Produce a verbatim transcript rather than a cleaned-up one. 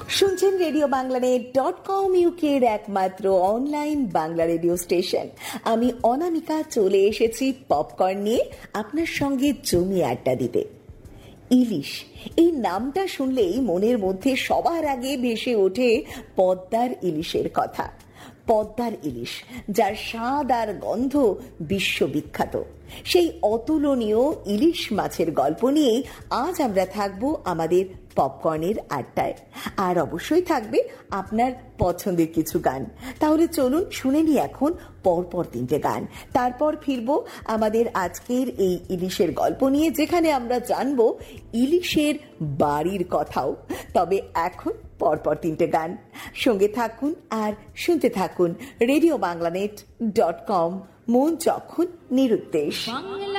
শুনছেন radio বাংলানেট dot com ইউকের একমাত্র অনলাইন বাংলা রেডিও স্টেশন। আমি অনামিকা চলে এসেছি পপকর্ন নিয়ে আপনার সঙ্গে জমি আড্ডা দিতে। ইলিশ, এই নামটা শুনলেই মনের মধ্যে সবার আগে ভেসে ওঠে পদ্মার ইলিশের কথা। পদ্মার ইলিশ, যার স্বাদ আর গন্ধ বিশ্ববিখ্যাত, সেই অতুলনীয় ইলিশ মাছের গল্প নিয়েই আজ আমরা থাকবো আমাদের পপকর্নের আড্ডায়। আর অবশ্যই থাকবে আপনার পছন্দের কিছু গান। তাহলে চলুন শুনে নি এখন পরপর তিনটে গান, তারপর ফিরবো আমাদের আজকের এই ইলিশের গল্প নিয়ে, যেখানে আমরা জানবো ইলিশের বাড়ির কথাও। তবে এখন পরপর তিনটে গান, সঙ্গে থাকুন আর শুনতে থাকুন রেডিও বাংলানেট ডট কম, মন যখন নিরুদ্দেশ।